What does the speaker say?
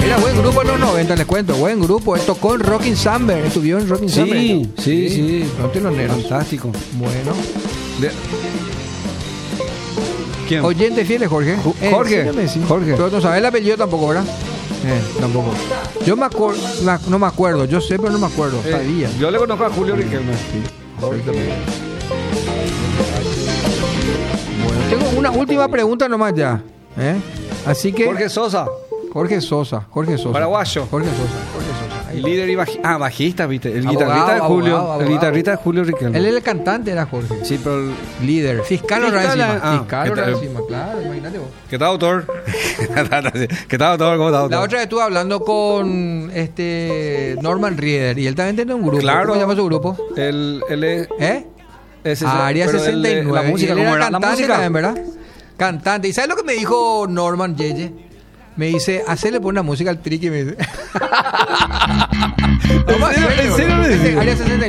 Era buen grupo en los 90, les cuento. Buen grupo. Él tocó en Rockin' Summer. Estuvo en Rockin' Summer. Sí. Los teloneros. Fantástico. Bueno. ¿Quién? Oyente fieles, Jorge. Jorge. Sí. Jorge. Pero no sabes el apellido tampoco, ¿verdad? Tampoco. Yo no me acuerdo. Yo sé, pero no me acuerdo. Sabía. Yo le conozco a Julio Riquelme. Bueno, tengo una última pregunta nomás ya. Así que. Jorge Sosa. Jorge Sosa. Paraguayo. Jorge Sosa. Ahí va. Líder y bajista, ¿viste? El Abogado, guitarrista de Julio. abogado. El guitarrista de Julio Riquelme. Él era el cantante, era Jorge. Sí, pero Líder. Fiscal o encima. Fiscal ¿qué o tal? encima, claro, imagínate vos. ¿Qué tal, autor? ¿Qué tal, autor? ¿Cómo está, autor? La otra vez estuve hablando con Norman Rieder y él también tiene un grupo. Claro. ¿Cómo se llama su grupo? Él es... ese es- Área pero 69. la música, Y él ¿cómo era era? La cantante música. también, ¿verdad? Cantante. ¿Y sabes lo que me dijo Norman Yeye? Me dice, hacerle poner una música al triqui, me dice. Vamos a hacerlo, ¿En serio bro. le dice? Área 69.